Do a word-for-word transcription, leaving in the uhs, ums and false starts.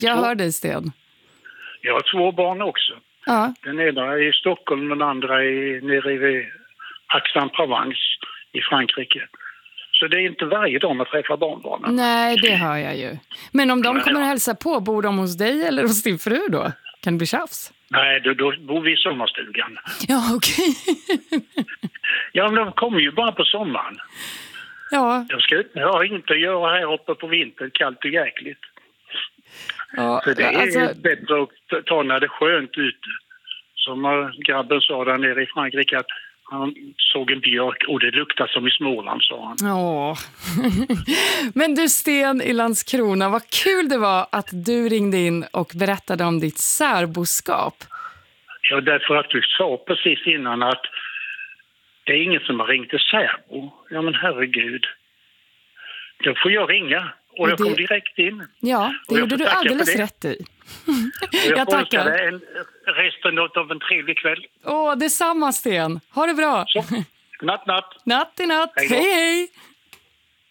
Jag två, hör dig, Sten. Jag har två barn också. Ja. Den ena är i Stockholm, den andra är nere i Aix-en-Provence i Frankrike. Så det är inte varje dag man träffar barnbarnen. Nej, det hör jag ju. Men om de Nej, kommer ja. att hälsa på, bor de hos dig eller hos din fru då? Kan det bli tjafs? Nej, då, då bor vi i sommarstugan. Ja, okej. Ja, men de kommer ju bara på sommaren. Ja. Jag, ska, jag har inte att göra här uppe på vintern, kallt och jäkligt. Ja, Så det är alltså, bättre att ta när det är skönt ute. Som uh, grabben sa där nere i Frankrike att han såg en björk och det luktar som i Småland, sa han. ja. Men du, Sten i Landskrona, vad kul det var att du ringde in och berättade om ditt särboskap. Ja, därför att du sa precis innan att det är ingen som har ringt till särbo. Ja, men herregud. Då får jag ringa. Och jag det... kom direkt in. Ja, det gjorde du alldeles rätt i. jag jag tackar. dig en, resten av en trevlig kväll. Åh, detsamma, Sten. Ha det bra. Så, natt, natt. Natt i natt. Hej då. Hej, hej.